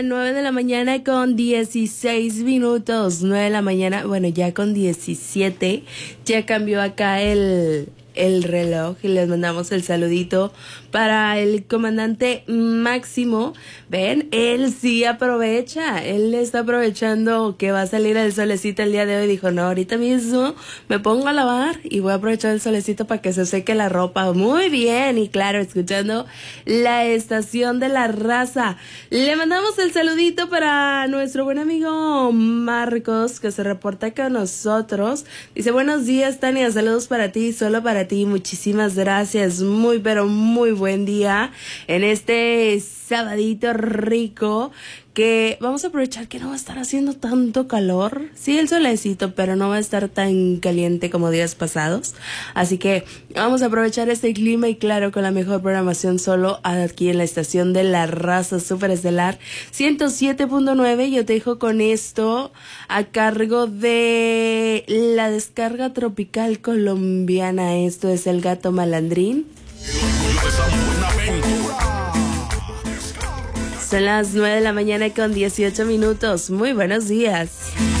9 de la mañana con 16 minutos. 9 de la mañana, bueno, ya con 17. Ya cambió acá el reloj y les mandamos el saludito para el comandante Máximo. Ven, él sí aprovecha, él está aprovechando que va a salir el solecito el día de hoy. Dijo, no, ahorita mismo me pongo a lavar y voy a aprovechar el solecito para que se seque la ropa. Muy bien, y claro, escuchando la estación de la raza. Le mandamos el saludito para nuestro buen amigo Marcos, que se reporta con nosotros. Dice, buenos días, Tania, saludos para ti, solo para ti, muchísimas gracias, muy pero muy buen día en este sabadito rico, que vamos a aprovechar que no va a estar haciendo tanto calor, sí el solecito, pero no va a estar tan caliente como días pasados, así que vamos a aprovechar este clima y claro, con la mejor programación solo aquí en la estación de la raza superestelar 107.9. Yo te dejo con esto a cargo de la descarga tropical colombiana. Esto es El Gato Malandrín. Son las 9 de la mañana con 18 minutos. Muy buenos días.